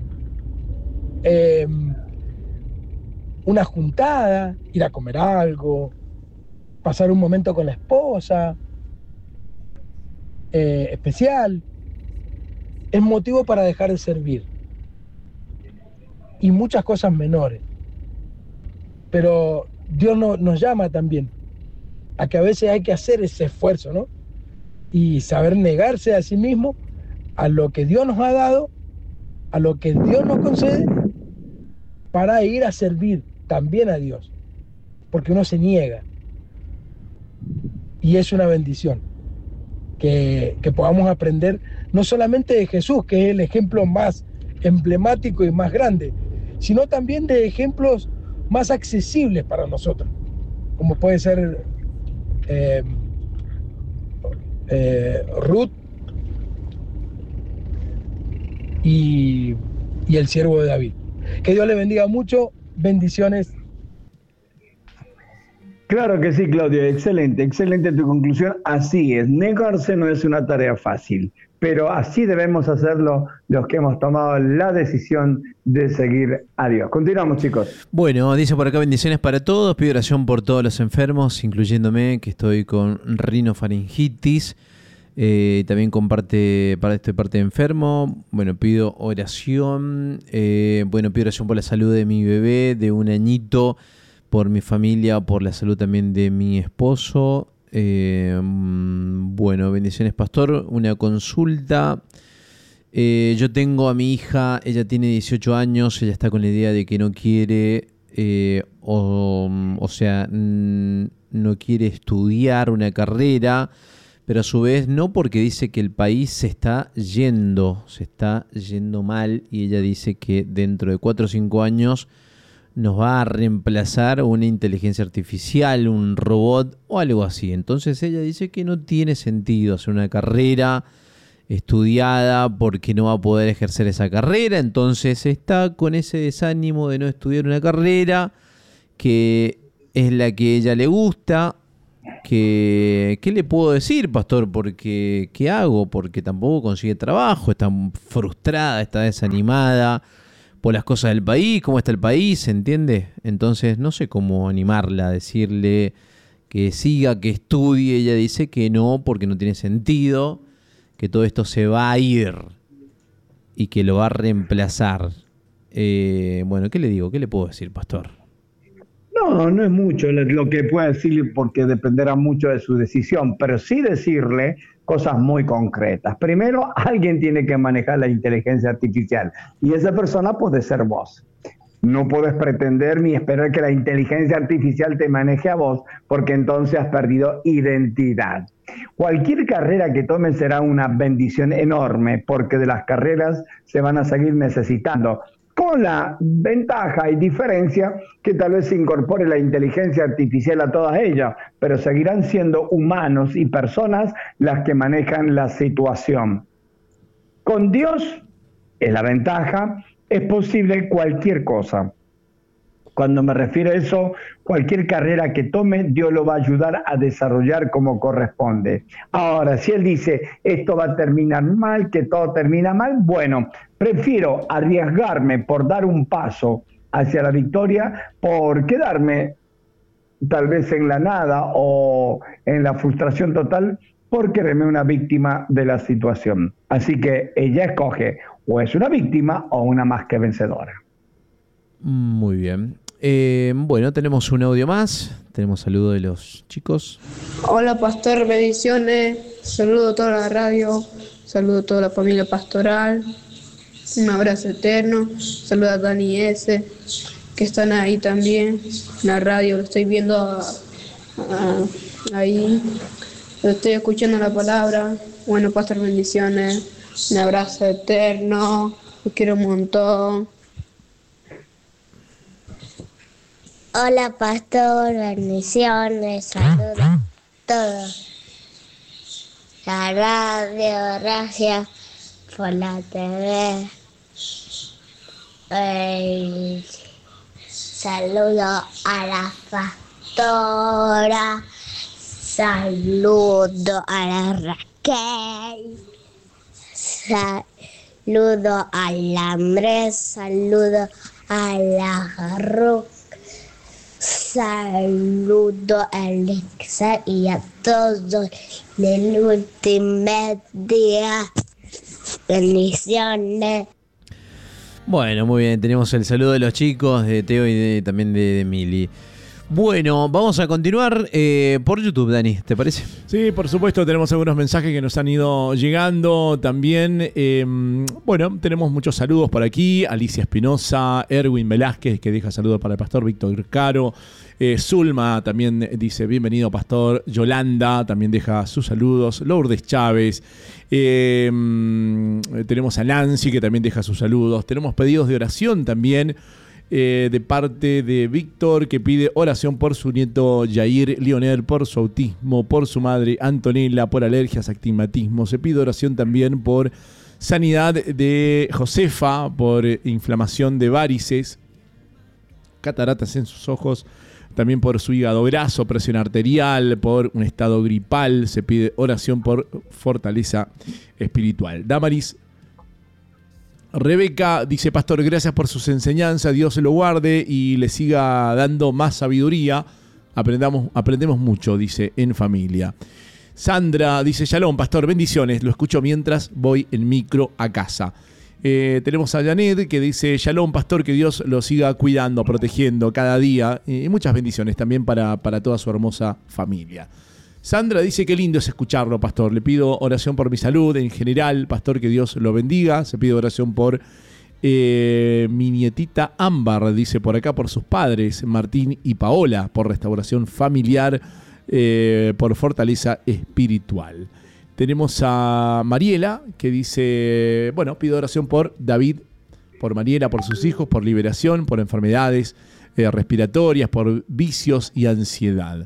eh, una juntada, ir a comer algo, pasar un momento con la esposa, eh, especial, es motivo para dejar de servir. Y muchas cosas menores. Pero Dios no, nos llama también a que a veces hay que hacer ese esfuerzo, ¿no? Y saber negarse a sí mismo, a lo que Dios nos ha dado, a lo que Dios nos concede, para ir a servir también a Dios. Porque uno se niega. Y es una bendición que, que podamos aprender no solamente de Jesús, que es el ejemplo más emblemático y más grande, sino también de ejemplos más accesibles para nosotros, como puede ser eh, eh, Ruth y, y el siervo de David. Que Dios le bendiga mucho, bendiciones. Claro que sí, Claudio, excelente, excelente tu conclusión. Así es, negarse no es una tarea fácil, pero así debemos hacerlo los que hemos tomado la decisión de seguir a Dios. Continuamos, chicos. Bueno, dice por acá, bendiciones para todos, pido oración por todos los enfermos, incluyéndome, que estoy con rinofaringitis. Eh, también comparte, para estoy parte enfermo. Bueno, pido oración. Eh, bueno, pido oración por la salud de mi bebé de un añito, por mi familia, por la salud también de mi esposo. Eh, bueno, bendiciones, pastor. Una consulta. Eh, yo tengo a mi hija, ella tiene dieciocho años, ella está con la idea de que no quiere, eh, o, o sea, n- no quiere estudiar una carrera, pero a su vez no, porque dice que el país se está yendo, se está yendo mal, y ella dice que dentro de cuatro o cinco años nos va a reemplazar una inteligencia artificial, un robot o algo así. Entonces ella dice que no tiene sentido hacer una carrera estudiada porque no va a poder ejercer esa carrera, entonces está con ese desánimo de no estudiar una carrera que es la que a ella le gusta. Que, ¿qué le puedo decir, pastor? Porque, ¿qué hago? Porque tampoco consigue trabajo, está frustrada, está desanimada por las cosas del país, cómo está el país, ¿entiende? Entonces no sé cómo animarla, decirle que siga, que estudie. Ella dice que no, porque no tiene sentido, que todo esto se va a ir y que lo va a reemplazar. Eh, bueno, ¿qué le digo? ¿Qué le puedo decir, pastor? No, no es mucho lo que pueda decirle porque dependerá mucho de su decisión, pero sí decirle cosas muy concretas. Primero, alguien tiene que manejar la inteligencia artificial y esa persona puede ser vos. No puedes pretender ni esperar que la inteligencia artificial te maneje a vos, porque entonces has perdido identidad. Cualquier carrera que tomes será una bendición enorme, porque de las carreras se van a seguir necesitando, con la ventaja y diferencia que tal vez se incorpore la inteligencia artificial a todas ellas, pero seguirán siendo humanos y personas las que manejan la situación. Con Dios es la ventaja, es posible cualquier cosa. Cuando me refiero a eso, cualquier carrera que tome, Dios lo va a ayudar a desarrollar como corresponde. Ahora, si Él dice, esto va a terminar mal, que todo termina mal, bueno, prefiero arriesgarme por dar un paso hacia la victoria, por quedarme tal vez en la nada o en la frustración total, por creerme una víctima de la situación. Así que ella escoge, o es una víctima o una más que vencedora. Muy bien. Eh, bueno, tenemos un audio más. Tenemos saludo de los chicos. Hola, pastor, bendiciones. Saludo a toda la radio. Saludo a toda la familia pastoral. Un abrazo eterno. Saludo a Dani S, que están ahí también. En la radio, lo estoy viendo a, a, ahí. Lo estoy escuchando la palabra. Bueno, pastor, bendiciones. Un abrazo eterno. Los quiero un montón. Hola, pastor, bendiciones, saludos a todos. La radio, gracias por la T V. Eh, saludo a la pastora. Saludo a la Raquel. Saludo a la Andrés. Saludo a la Ruth. Saludo a Alexa y a todos del último día. Bendiciones. Bueno, muy bien. Tenemos el saludo de los chicos, de Teo y de, también de, de Mili. Bueno, vamos a continuar eh, por YouTube, Dani, ¿te parece? Sí, por supuesto, tenemos algunos mensajes que nos han ido llegando también. Eh, bueno, tenemos muchos saludos por aquí. Alicia Espinosa, Erwin Velázquez, que deja saludos para el pastor Víctor Caro. Eh, Zulma también dice, bienvenido, pastor. Yolanda también deja sus saludos. Lourdes Chávez. Eh, tenemos a Nancy, que también deja sus saludos. Tenemos pedidos de oración también. Eh, de parte de Víctor, que pide oración por su nieto Jair Lionel, por su autismo, por su madre Antonella, por alergias, astigmatismo. Se pide oración también por sanidad de Josefa, por inflamación de varices, cataratas en sus ojos, también por su hígado graso, presión arterial, por un estado gripal. Se pide oración por fortaleza espiritual. Damaris Rebeca dice, pastor, gracias por sus enseñanzas, Dios se lo guarde y le siga dando más sabiduría. Aprendamos, aprendemos mucho, dice, en familia. Sandra dice, shalom, pastor, bendiciones, lo escucho mientras voy en micro a casa. Eh, tenemos a Janet, que dice, shalom, pastor, que Dios lo siga cuidando, protegiendo cada día. Y muchas bendiciones también para, para toda su hermosa familia. Sandra dice, qué lindo es escucharlo, pastor. Le pido oración por mi salud en general, pastor, que Dios lo bendiga. Se pide oración por eh, mi nietita Ámbar, dice por acá, por sus padres, Martín y Paola, por restauración familiar, eh, por fortaleza espiritual. Tenemos a Mariela, que dice, bueno, pido oración por David, por Mariela, por sus hijos, por liberación, por enfermedades eh, respiratorias, por vicios y ansiedad.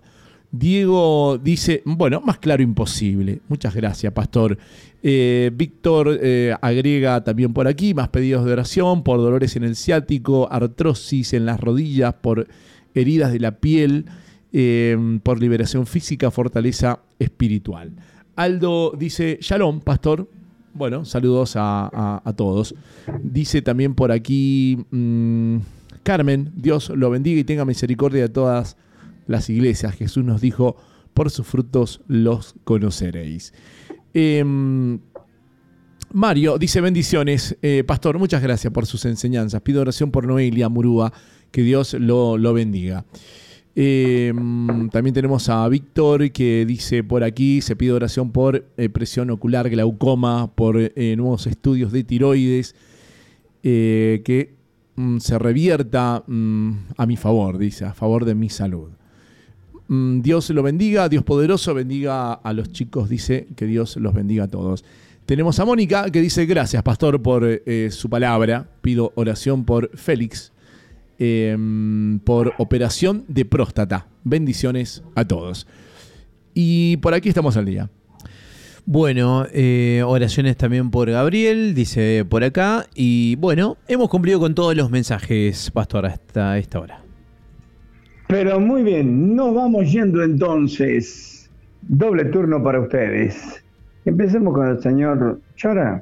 Diego dice, bueno, más claro imposible. Muchas gracias, pastor. Eh, Víctor eh, agrega también por aquí, más pedidos de oración por dolores en el ciático, artrosis en las rodillas, por heridas de la piel, eh, por liberación física, fortaleza espiritual. Aldo dice, Shalom, pastor. Bueno, saludos a, a, a todos. Dice también por aquí, mmm, Carmen, Dios lo bendiga y tenga misericordia de todas las iglesias. Jesús nos dijo, por sus frutos los conoceréis. Eh, Mario dice, bendiciones. Eh, pastor, muchas gracias por sus enseñanzas. Pido oración por Noelia Murúa, que Dios lo, lo bendiga. Eh, también tenemos a Víctor que dice por aquí, se pide oración por eh, presión ocular, glaucoma, por eh, nuevos estudios de tiroides, eh, que mm, se revierta mm, a mi favor, dice, a favor de mi salud. Mm, Dios lo bendiga, Dios poderoso bendiga a los chicos, dice, que Dios los bendiga a todos. Tenemos a Mónica que dice, gracias pastor por eh, su palabra, pido oración por Félix, Eh, por operación de próstata. Bendiciones a todos. Y por aquí estamos al día. Bueno, eh, oraciones también por Gabriel, dice por acá. Y bueno, hemos cumplido con todos los mensajes, pastor, hasta esta hora. Pero muy bien, nos vamos yendo entonces. Doble turno para ustedes. Empecemos con el señor Chara.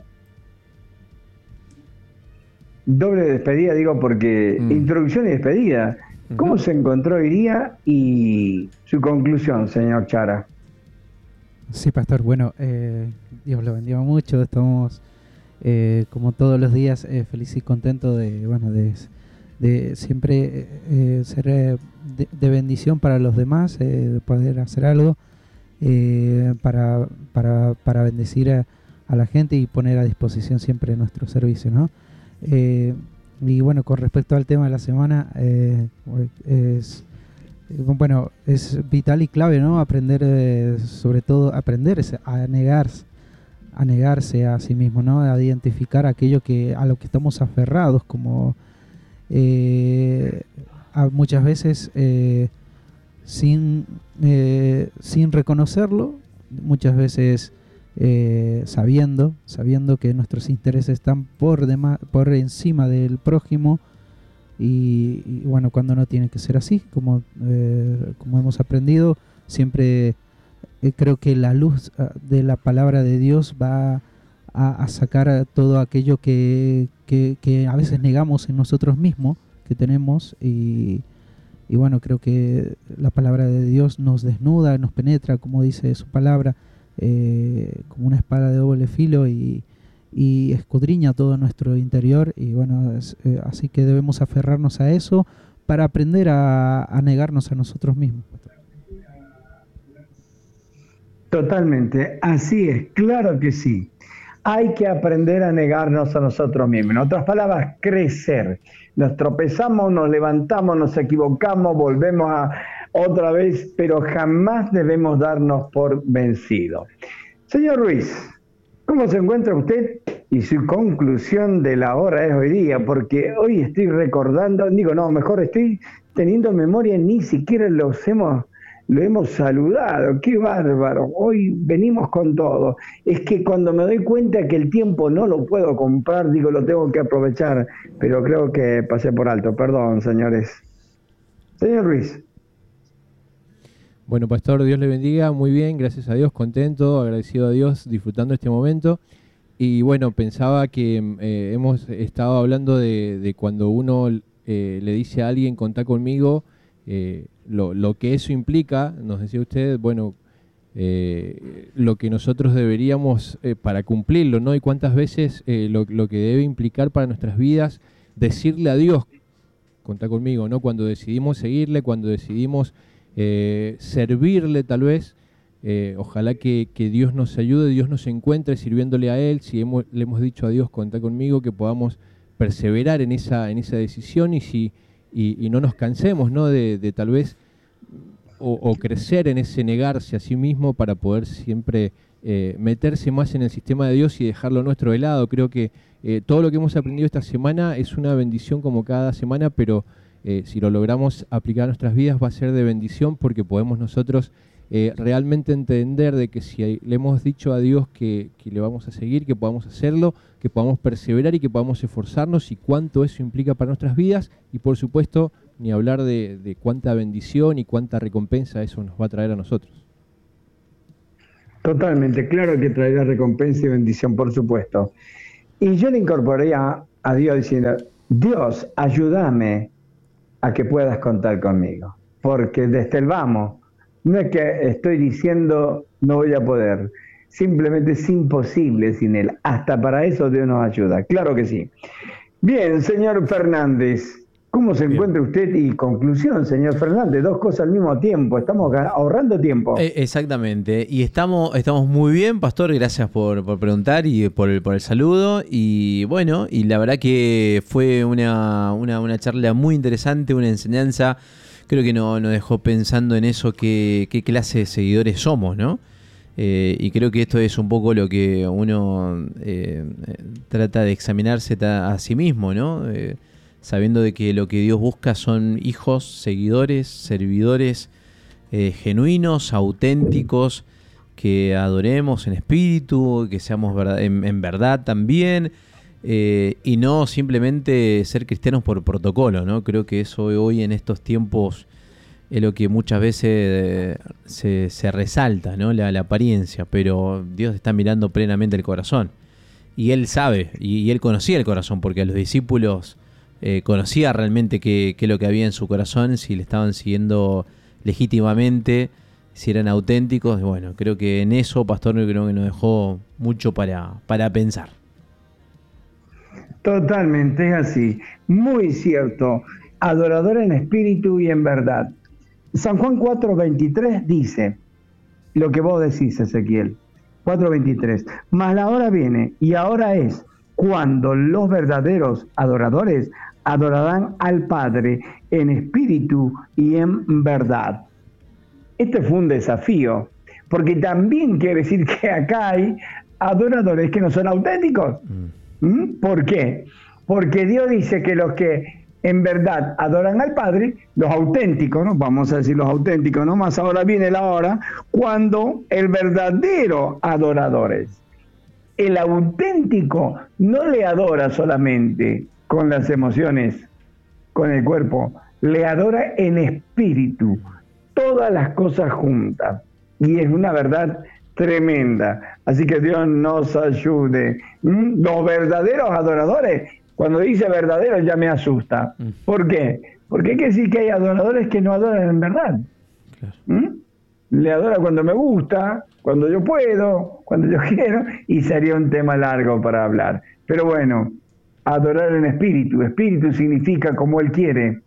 Doble despedida, digo, porque mm. introducción y despedida. ¿Cómo uh-huh. se encontró hoy día y su conclusión, señor Chara? Sí, pastor, bueno, eh, Dios lo bendiga mucho. Estamos, eh, como todos los días, eh, feliz y contento de, bueno, de, de siempre eh, ser eh, de, de bendición para los demás, eh, de poder hacer algo eh, para, para, para bendecir a, a la gente y poner a disposición siempre nuestro servicio, ¿no? Eh, y bueno, con respecto al tema de la semana, eh, es bueno, es vital y clave, ¿no? Aprender, eh, sobre todo, aprender a negarse, a negarse a sí mismo, ¿no? A identificar aquello que a lo que estamos aferrados, como eh, a muchas veces eh, sin eh, sin reconocerlo, muchas veces Eh, sabiendo, sabiendo que nuestros intereses están por, dema- por encima del prójimo y, y bueno, cuando no tiene que ser así, como, eh, como hemos aprendido, siempre eh, creo que la luz uh, de la palabra de Dios va a, a sacar todo aquello que, que, que a veces negamos en nosotros mismos, que tenemos y, y bueno, creo que la palabra de Dios nos desnuda, nos penetra, como dice su palabra, Eh, como una espada de doble filo y, y escudriña todo nuestro interior y bueno, es, eh, así que debemos aferrarnos a eso para aprender a, a negarnos a nosotros mismos. Totalmente, así es, claro que sí. Hay que aprender a negarnos a nosotros mismos. En otras palabras, crecer. Nos tropezamos, nos levantamos, nos equivocamos, volvemos a otra vez, pero jamás debemos darnos por vencidos. Señor Ruiz, ¿cómo se encuentra usted? Y su conclusión de la hora es hoy día, porque hoy estoy recordando, digo, no, mejor estoy teniendo memoria, ni siquiera los hemos, lo hemos saludado. ¡Qué bárbaro! Hoy venimos con todo. Es que cuando me doy cuenta que el tiempo no lo puedo comprar, digo, lo tengo que aprovechar, pero creo que pasé por alto. Perdón, señores. Señor Ruiz. Bueno, pastor, Dios le bendiga, muy bien, gracias a Dios, contento, agradecido a Dios, disfrutando este momento. Y bueno, pensaba que eh, hemos estado hablando de, de cuando uno eh, le dice a alguien, contá conmigo, eh, lo, lo que eso implica, nos decía usted, bueno, eh, lo que nosotros deberíamos eh, para cumplirlo, ¿no? Y cuántas veces eh, lo, lo que debe implicar para nuestras vidas decirle a Dios, contá conmigo, ¿no? Cuando decidimos seguirle, cuando decidimos Eh, servirle tal vez, eh, ojalá que, que Dios nos ayude, Dios nos encuentre sirviéndole a Él, si hemos, le hemos dicho a Dios, contá conmigo, que podamos perseverar en esa, en esa decisión y, si, y, y no nos cansemos, ¿no? de, de tal vez o, o crecer en ese negarse a sí mismo para poder siempre eh, meterse más en el sistema de Dios y dejarlo nuestro de lado. Creo que eh, todo lo que hemos aprendido esta semana es una bendición como cada semana, pero eh, si lo logramos aplicar a nuestras vidas va a ser de bendición, porque podemos nosotros eh, realmente entender de que si le hemos dicho a Dios que, que le vamos a seguir, que podamos hacerlo, que podamos perseverar y que podamos esforzarnos, y cuánto eso implica para nuestras vidas, y por supuesto ni hablar de, de cuánta bendición y cuánta recompensa eso nos va a traer a nosotros. Totalmente, claro que traerá recompensa y bendición, por supuesto. Y yo le incorporaría a Dios diciendo, Dios, ayúdame a que puedas contar conmigo, porque desde el vamos, no es que estoy diciendo no voy a poder, simplemente es imposible sin Él. Hasta para eso Dios nos ayuda, claro que sí. Bien, señor Fernández, ¿cómo se Bien. encuentra usted? Y conclusión, señor Fernández, dos cosas al mismo tiempo, estamos ahorrando tiempo. Eh, exactamente, y estamos, estamos muy bien, Pastor, gracias por, por preguntar y por el, por el saludo, y bueno, y la verdad que fue una, una, una charla muy interesante, una enseñanza, creo que nos no dejó pensando en eso, qué, qué clase de seguidores somos, ¿no? Eh, y creo que esto es un poco lo que uno eh, trata de examinarse a sí mismo, ¿no? Eh, sabiendo de que lo que Dios busca son hijos, seguidores, servidores eh, genuinos, auténticos, que adoremos en espíritu, que seamos verdad, en, en verdad también, eh, y no simplemente ser cristianos por protocolo, ¿no? Creo que eso hoy en estos tiempos es lo que muchas veces eh, se, se resalta, ¿no? La, la apariencia, pero Dios está mirando plenamente el corazón. Y Él sabe, y, y Él conocía el corazón, porque a los discípulos eh, conocía realmente qué es lo que había en su corazón, si le estaban siguiendo legítimamente, si eran auténticos. Bueno, creo que en eso, Pastor, creo que nos dejó mucho para, para pensar. Totalmente, es así. Muy cierto. Adorador en espíritu y en verdad. San Juan cuatro veintitrés dice lo que vos decís, Ezequiel. cuatro veintitrés. Mas la hora viene, y ahora es, cuando los verdaderos adoradores adorarán al Padre en espíritu y en verdad. Este fue un desafío, porque también quiere decir que acá hay adoradores que no son auténticos. Mm. ¿Mm? ¿Por qué? Porque Dios dice que los que en verdad adoran al Padre, los auténticos, ¿no? Vamos a decir los auténticos, ¿no? Más ahora viene la hora cuando el verdadero adoradores. El auténtico no le adora solamente con las emociones, con el cuerpo, le adora en espíritu, todas las cosas juntas. Y es una verdad tremenda. Así que Dios nos ayude. ¿Mm? Los verdaderos adoradores, cuando dice verdaderos ya me asusta. ¿Por qué? Porque hay que decir que hay adoradores que no adoran en verdad. ¿Mm? Le adora cuando me gusta, cuando yo puedo, cuando yo quiero, y sería un tema largo para hablar. Pero bueno, adorar en espíritu. Espíritu significa como Él quiere,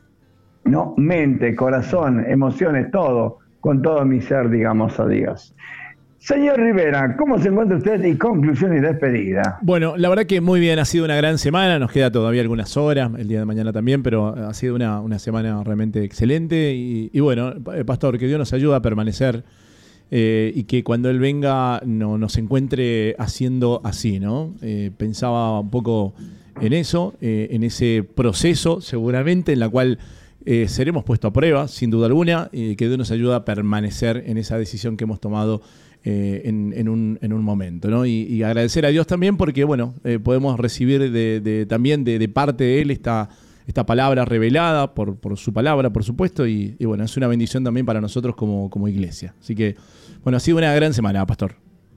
¿no? Mente, corazón, emociones, todo, con todo mi ser, digamos a Dios. Señor Rivera, ¿cómo se encuentra usted? Y conclusión y despedida. Bueno, la verdad que muy bien, ha sido una gran semana, nos queda todavía algunas horas, el día de mañana también, pero ha sido una, una semana realmente excelente y, y bueno, Pastor, que Dios nos ayude a permanecer eh, y que cuando Él venga no, nos encuentre haciendo así, ¿no? Eh, pensaba un poco en eso, eh, en ese proceso seguramente en la cual eh, seremos puestos a prueba, sin duda alguna, y que Dios nos ayude a permanecer en esa decisión que hemos tomado Eh, en, en, un, en un momento, ¿no? Y, y agradecer a Dios también porque, bueno, eh, podemos recibir de, de, también de, de parte de Él esta, esta palabra revelada por, por su palabra, por supuesto, y, y bueno, es una bendición también para nosotros como, como iglesia. Así que, bueno, ha sido una gran semana, Pastor.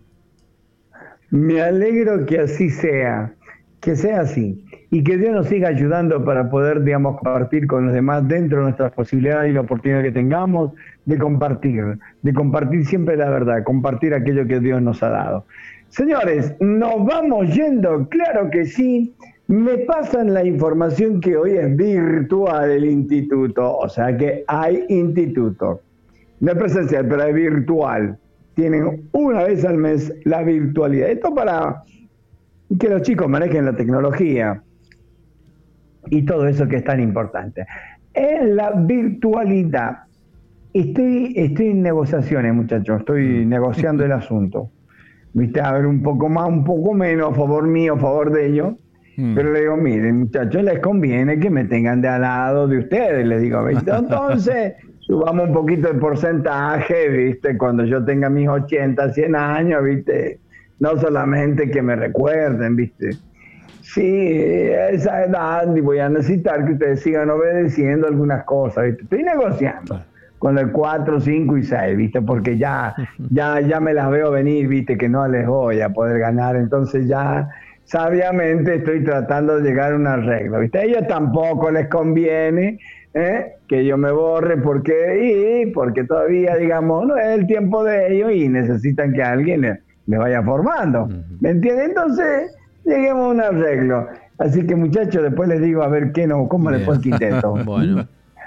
Me alegro que así sea, que sea así, y que Dios nos siga ayudando para poder, digamos, compartir con los demás dentro de nuestras posibilidades y la oportunidad que tengamos de compartir, de compartir siempre la verdad, compartir aquello que Dios nos ha dado. Señores, nos vamos yendo, claro que sí. Me pasan la información que hoy es virtual el instituto, o sea que hay instituto. No es presencial, pero es virtual. Tienen una vez al mes la virtualidad. Esto para que los chicos manejen la tecnología y todo eso que es tan importante. En la virtualidad, estoy, estoy en negociaciones, muchachos, estoy negociando el asunto. ¿Viste? A ver, un poco más, un poco menos, a favor mío, a favor de ellos. Mm. Pero le digo, miren, muchachos, les conviene que me tengan de al lado de ustedes, les digo, ¿viste? Entonces, subamos un poquito el porcentaje, ¿viste? Cuando yo tenga mis ochenta, cien años, ¿viste? No solamente que me recuerden, ¿viste? Sí, a esa edad voy a necesitar que ustedes sigan obedeciendo algunas cosas, ¿viste? Estoy negociando con el cuatro, cinco y seis, ¿viste? Porque ya, ya, ya me las veo venir, ¿viste? Que no les voy a poder ganar, entonces ya sabiamente estoy tratando de llegar a un arreglo, ¿viste? A ellos tampoco les conviene ¿eh? que yo me borre porque, y porque todavía, digamos, no es el tiempo de ellos y necesitan que alguien les, les vaya formando, ¿me entiendes? Entonces, lleguemos a un arreglo. Así que, muchachos, después les digo a ver qué no, cómo les fue el quinteto. Bueno.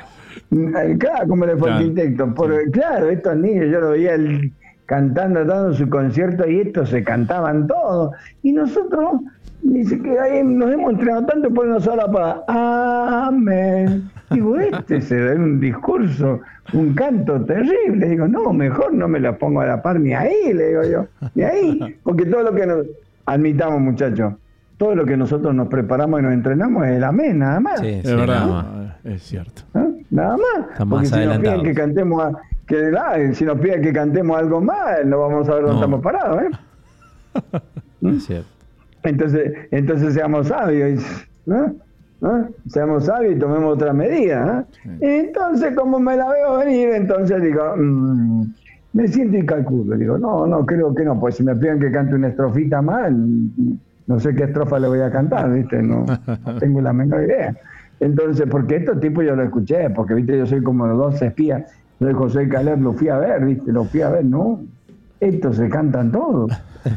Claro, cómo le fue claro. el quinteto. Porque, sí. Claro, estos niños, yo lo veía el, cantando, dando su concierto y estos se cantaban todos. Y nosotros, dice que ahí nos hemos entrenado tanto por una sola para amén. Digo, este se da un discurso, un canto terrible. Digo, no, mejor no me la pongo a la par ni ahí, le digo yo, ni ahí. Porque todo lo que nos, admitamos, muchachos, todo lo que nosotros nos preparamos y nos entrenamos es el amén, nada más. Sí, es sí, verdad, ¿no? Es cierto. ¿Ah? Nada más. Está porque más si nos piden que cantemos, a, que, ah, si nos piden que cantemos algo más, no vamos a ver dónde no. estamos parados, ¿eh? Es cierto. Entonces, entonces seamos sabios, ¿no? ¿no? Seamos sabios y tomemos otra medida, ¿eh? Sí. Entonces, como me la veo venir, entonces digo, mmm, me siento y calculo. Digo, no, no, creo que no, pues si me piden que cante una estrofita más, no sé qué estrofa le voy a cantar, ¿viste? No, no tengo la menor idea. Entonces, porque estos tipos yo lo escuché, porque, ¿viste? Yo soy como los dos espías. Yo de José Caleb lo fui a ver, ¿viste? Lo fui a ver, ¿no? Estos se cantan todos.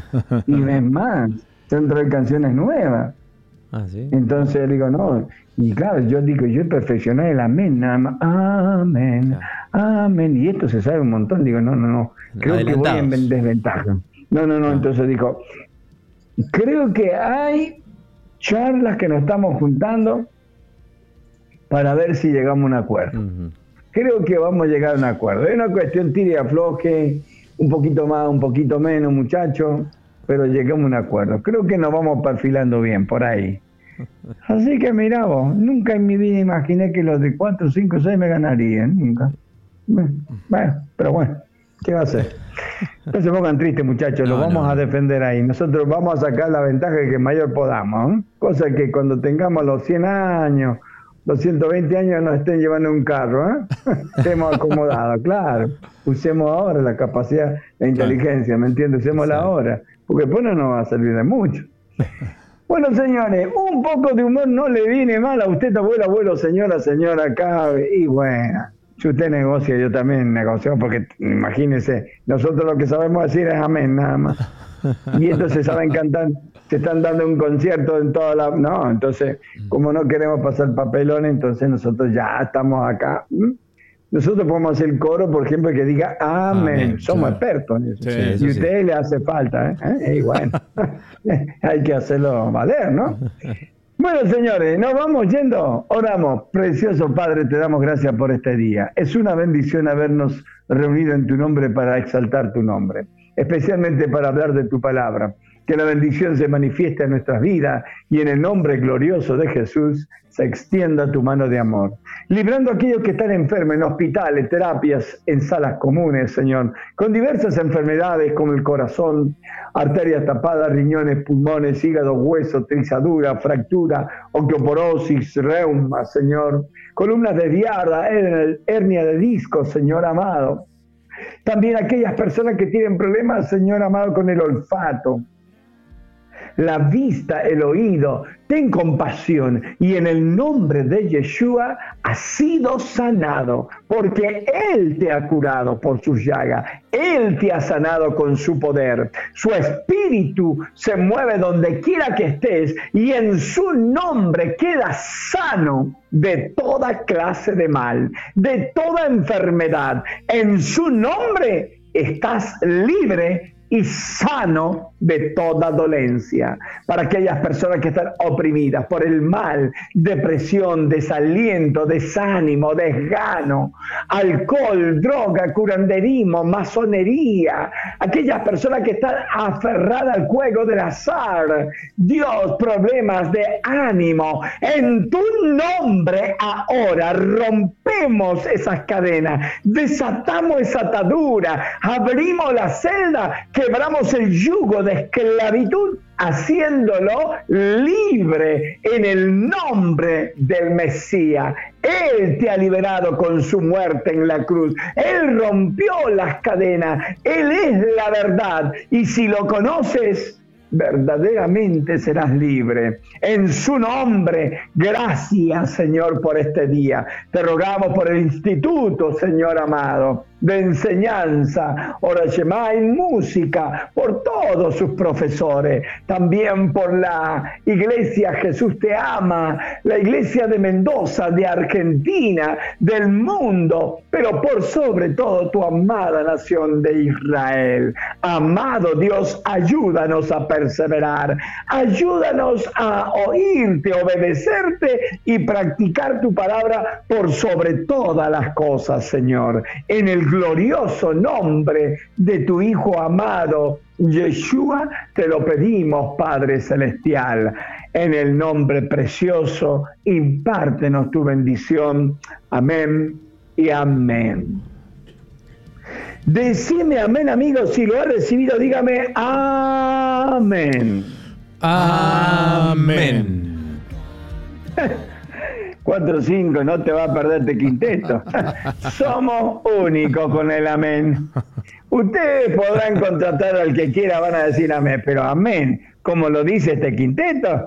Y ves más, son tres canciones nuevas. Ah, ¿sí? Entonces digo, no. Y claro, yo digo, yo perfeccioné el amén, nada más. Amén, amén. Y esto se sabe un montón. Digo, no, no, no. Creo que voy en desventaja. No, no, no. Entonces digo, creo que hay charlas que nos estamos juntando para ver si llegamos a un acuerdo. Uh-huh. Creo que vamos a llegar a un acuerdo. Es una cuestión tire y afloje, un poquito más, un poquito menos, muchachos, pero llegamos a un acuerdo. Creo que nos vamos perfilando bien por ahí. Así que mirá vos, nunca en mi vida imaginé que los de cuatro, cinco, seis me ganarían, nunca. Bueno, pero bueno, ¿qué va a hacer? No se pongan tristes, muchachos, no, los vamos no. a defender ahí. Nosotros vamos a sacar la ventaja que mayor podamos, ¿eh? Cosa que cuando tengamos los cien años, los ciento veinte años nos estén llevando un carro, ¿eh? Estemos acomodados, claro. Usemos ahora la capacidad, la inteligencia, ¿me entiendes? Usémosla sí. ahora, porque después no nos va a servir de mucho. Bueno, señores, un poco de humor no le viene mal a usted, abuelo, abuelo, señora, señora, acá, y bueno, si usted negocia, yo también negocio, porque imagínese, nosotros lo que sabemos decir es amén, nada más. Y entonces saben cantar, se están dando un concierto en toda la... No, entonces, como no queremos pasar papelón, entonces nosotros ya estamos acá. Nosotros podemos hacer el coro, por ejemplo, que diga amén. amén Somos claro. expertos en eso. Sí, y a ustedes sí. le hace falta, ¿eh? ¿Eh? Y bueno, hay que hacerlo valer, ¿no? Bueno, señores, nos vamos yendo. Oramos. Precioso Padre, te damos gracias por este día. Es una bendición habernos reunido en tu nombre para exaltar tu nombre, especialmente para hablar de tu palabra. Que la bendición se manifieste en nuestras vidas y en el nombre glorioso de Jesús se extienda tu mano de amor. Librando a aquellos que están enfermos en hospitales, terapias, en salas comunes, Señor, con diversas enfermedades como el corazón, arterias tapadas, riñones, pulmones, hígado, hueso, trizadura, fractura, osteoporosis, reuma, Señor, columnas desviadas, hernia de disco, Señor amado. También aquellas personas que tienen problemas, Señor amado, con el olfato, la vista, el oído. Ten compasión y en el nombre de Yeshua has sido sanado, porque Él te ha curado por sus llagas, Él te ha sanado con su poder. Su espíritu se mueve donde quiera que estés y en su nombre quedas sano de toda clase de mal, de toda enfermedad. En su nombre estás libre y sano de toda dolencia. Para aquellas personas que están oprimidas por el mal, depresión, desaliento, desánimo, desgano, alcohol, droga, curanderismo, masonería, aquellas personas que están aferradas al juego del azar, Dios, problemas de ánimo, en tu nombre ahora rompemos esas cadenas, desatamos esa atadura, abrimos la celda, quebramos el yugo de esclavitud, haciéndolo libre en el nombre del Mesías. Él te ha liberado con su muerte en la cruz. Él rompió las cadenas. Él es la verdad. Y si lo conoces, verdaderamente serás libre. En su nombre, gracias, Señor, por este día. Te rogamos por el instituto, Señor amado, de enseñanza, Ora Shema en música, por todos sus profesores, también por la iglesia Jesús te ama, la iglesia de Mendoza, de Argentina, del mundo, pero por sobre todo tu amada nación de Israel. Amado Dios, ayúdanos a perseverar, ayúdanos a oírte, obedecerte y practicar tu palabra por sobre todas las cosas, Señor. En el glorioso nombre de tu Hijo amado, Yeshua, te lo pedimos, Padre Celestial. En el nombre precioso, impártenos tu bendición. Amén y amén. Decime amén, amigos. Si lo ha recibido, dígame amén. Amén. cuatro cinco, no te va a perder este quinteto. Somos únicos con el amén. Ustedes podrán contratar al que quiera, van a decir amén, pero amén, como lo dice este quinteto.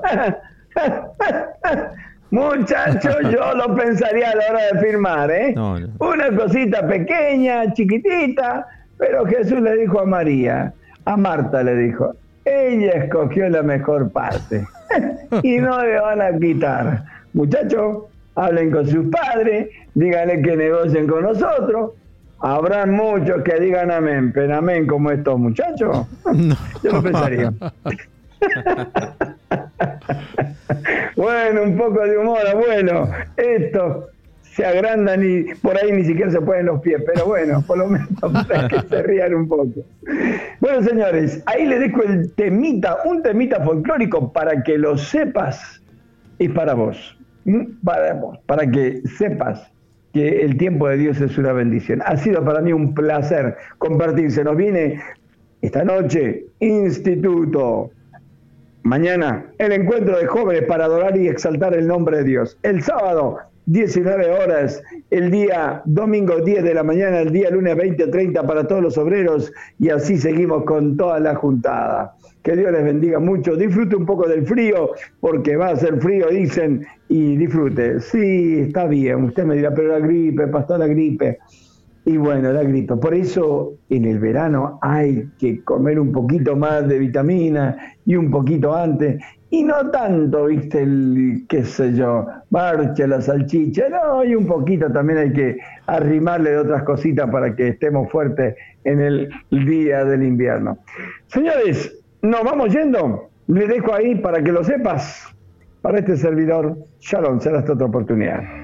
Muchachos, yo lo pensaría a la hora de firmar, ¿eh? No, no. Una cosita pequeña, chiquitita, pero Jesús le dijo a María, a Marta le dijo, ella escogió la mejor parte y no le van a quitar. Muchachos, hablen con sus padres, díganle que negocien con nosotros. Habrán muchos que digan amén, pero amén como estos muchachos. No. Yo lo pensaría. Bueno, un poco de humor, abuelo. Estos se agrandan y por ahí ni siquiera se ponen los pies, pero bueno, por lo menos para que se rían un poco. Bueno, señores, ahí les dejo el temita, un temita folclórico para que lo sepas y para vos. Para vos, para que sepas que el tiempo de Dios es una bendición. Ha sido para mí un placer compartir. Se nos viene esta noche Instituto. Mañana el encuentro de jóvenes para adorar y exaltar el nombre de Dios. El sábado, diecinueve horas. El día domingo, diez de la mañana. El día lunes, veinte treinta para todos los obreros. Y así seguimos con toda la juntada. Que Dios les bendiga mucho. Disfrute un poco del frío, porque va a ser frío, dicen, y disfrute. Sí, está bien. Usted me dirá, pero la gripe, pastor, la gripe. Y bueno, la gripe. Por eso en el verano hay que comer un poquito más de vitamina y un poquito antes. Y no tanto, viste, el, qué sé yo, marcha, la salchicha. No, y un poquito también hay que arrimarle de otras cositas para que estemos fuertes en el día del invierno. Señores, nos vamos yendo. Les dejo ahí para que lo sepas. Para este servidor, Shalom, será hasta otra oportunidad.